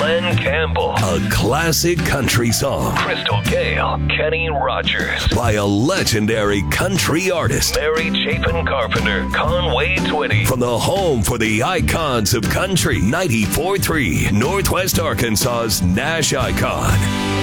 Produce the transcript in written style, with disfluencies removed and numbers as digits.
Glenn Campbell. A classic country song. Crystal Gale, Kenny Rogers. By a legendary country artist. Mary Chapin Carpenter, Conway Twitty. From the home for the icons of country, 94.3 Northwest Arkansas's Nash Icon.